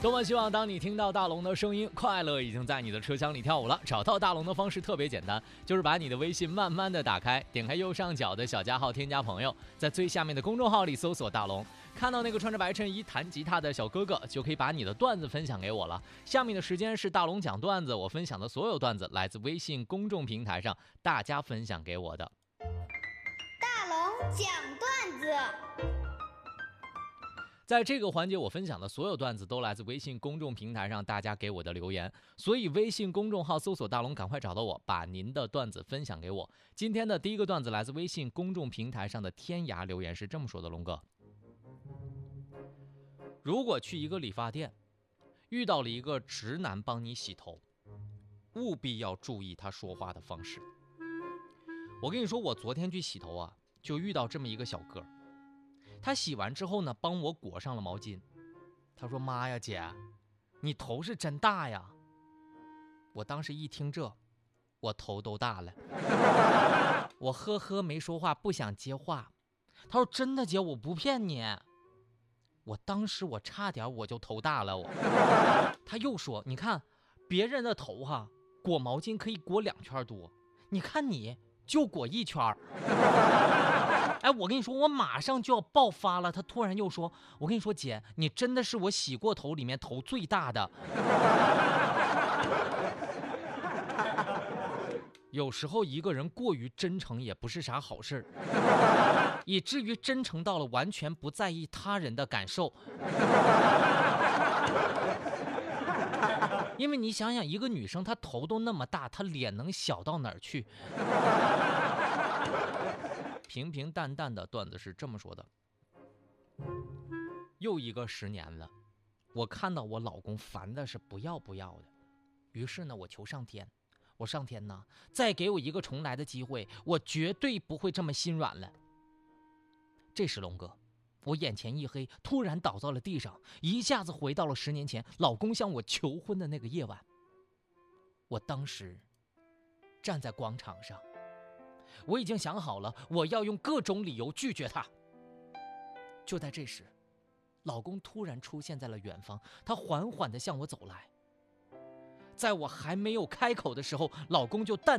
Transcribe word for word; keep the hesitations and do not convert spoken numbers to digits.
多么希望当你听到大龙的声音，快乐已经在你的车厢里跳舞了。找到大龙的方式特别简单，就是把你的微信慢慢的打开，点开右上角的小加号添加朋友，在最下面的公众号里搜索大龙，看到那个穿着白衬衣弹吉他的小哥哥，就可以把你的段子分享给我了。下面的时间是大龙讲段子，我分享的所有段子来自微信公众平台上大家分享给我的。 大龙讲段子。 在这个环节，我分享的所有段子都来自微信公众平台上大家给我的留言，所以微信公众号搜索大龙，赶快找到我，把您的段子分享给我。今天的第一个段子来自微信公众平台上的天涯留言，是这么说的：龙哥，如果去一个理发店遇到了一个直男帮你洗头，务必要注意他说话的方式。我跟你说，我昨天去洗头啊，就遇到这么一个小哥，他洗完之后呢，帮我裹上了毛巾。他说：“妈呀，姐，你头是真大呀！”我当时一听这，我头都大了。我呵呵没说话，不想接话。他说：“真的姐，我不骗你。”我当时我差点我就头大了。我他又说：“你看别人的头哈，裹毛巾可以裹两圈多，你看你就裹一圈。”哎，我跟你说，我马上就要爆发了。他突然又说：“我跟你说，姐，你真的是我洗过头里面头最大的。”有时候一个人过于真诚也不是啥好事，以至于真诚到了完全不在意他人的感受。因为你想想，一个女生她头都那么大，她脸能小到哪儿去？平平淡淡的段子是这么说的：又一个十年了，我看到我老公烦的是不要不要的，于是呢，我求上天，我上天呢，再给我一个重来的机会，我绝对不会这么心软了。这时龙哥，我眼前一黑，突然倒在了地上，一下子回到了十年前老公向我求婚的那个夜晚。我当时站在广场上，我已经想好了，我要用各种理由拒绝他。就在这时，老公突然出现在了远方，他缓缓地向我走来。在我还没有开口的时候，老公就淡